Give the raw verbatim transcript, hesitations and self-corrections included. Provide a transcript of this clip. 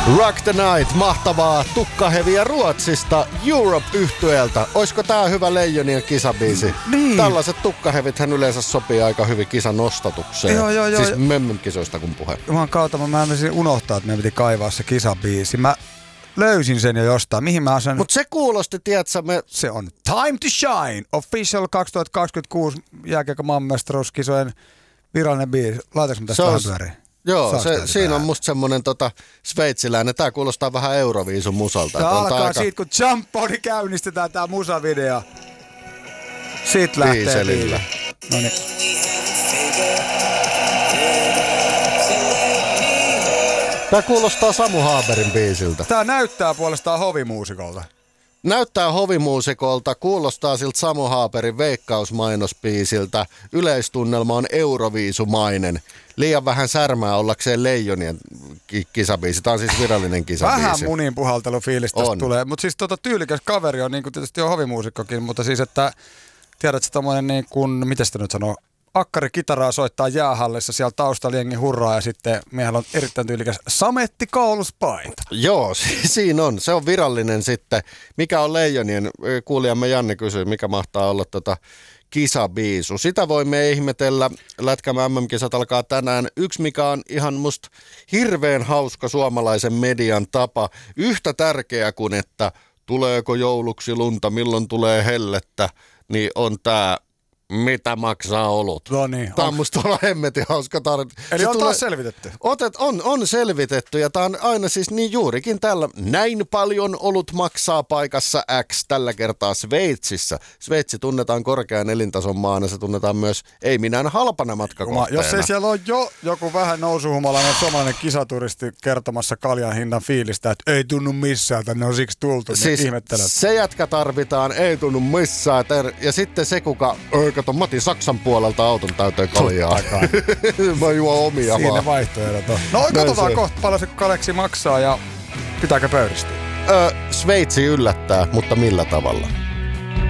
Rock the Night, mahtavaa tukkaheviä Ruotsista Europe-yhtyeeltä. Oisko tää hyvä Leijonien kisabiisi? Niin. Tällaiset tukkahevithän yleensä sopii aika hyvin kisanostatukseen. Joo, joo, joo. Siis mömmön kisoista kun puhe. Juman kautta mä menisin unohtaa, että meidän piti kaivaa se kisabiisi. Mä löysin sen jo jostain. Mihin mä asen? Mut se kuulosti, tiedätkö, me... Se on Time to Shine, Official kaksituhattakaksikymmentäkuusi jääkiekko maailmanmestaruuskisojen virallinen biisi. Laitatko mä tästä vähän pyöriin? Joo, se, siinä on musta semmonen tota, sveitsiläinen. Tää kuulostaa vähän Euroviisun musalta. Tää alkaa aika... siitä, kun Jumponi käynnistetään tää musavideo. Sit lähtee Dieselillä. Noniin. Tää kuulostaa Samu Haaberin biisiltä. Tää näyttää puolestaan hovimuusikolta. Näyttää hovimuusikolta, kuulostaa siltä Samu Haaberin veikkausmainospiisiltä. Yleistunnelma on euroviisumainen. Liian vähän särmää ollakseen Leijonien ki- kisabiisi. Tää on siis virallinen kisabiisi. Vähän munin puhaltelufiilistä tästä tulee. Mutta siis tota tyylikäs kaveri on niin kuin tietysti on hovimuusikkokin, mutta siis että tiedätkö tommonen niin kuin, miten sitä nyt sanoo, akkari kitaraa soittaa jäähallissa, siellä taustalla jengi hurraa ja sitten miehellä on erittäin tyylikäs sametti kauluspaita. Joo, siinä on. Se on virallinen sitten. Mikä on Leijonien? Kuulijamme Janne kysyy, mikä mahtaa olla tota kisabiisu. Sitä voimme ihmetellä. Lätkämä M M-kisat alkaa tänään. Yksi, mikä on ihan musta hirveän hauska suomalaisen median tapa. Yhtä tärkeä kuin, että tuleeko jouluksi lunta, milloin tulee hellettä, niin on tää mitä maksaa olut. No niin. Tämä on musta olla hemmetin hauska tarina. Eli se on tulee, taas selvitetty. Otet, on, on selvitetty ja tämä on aina siis niin juurikin tällä. Näin paljon olut maksaa paikassa X, tällä kertaa Sveitsissä. Sveitsi tunnetaan korkean elintason maana, se tunnetaan myös ei minään halpana matkakohteena. Jos ei siellä ole jo joku vähän nousuhumalainen suomalainen kisaturisti kertomassa kaljan hinnan fiilistä, että ei tunnu missään, tänne on siksi tultu, siis niin ihmettelen. Se jätkä tarvitaan, ei tunnu missään. Ter- ja sitten se, kuka... Kato, mä otin Saksan puolelta auton täyteen kaljaa. Mä juon omia Siinä vaan. vaihtoehdot on. No katsotaan kohta, paljon se kaleksi maksaa ja pitääkö pöyristyä? Öö, Sveitsi yllättää, mutta millä tavalla?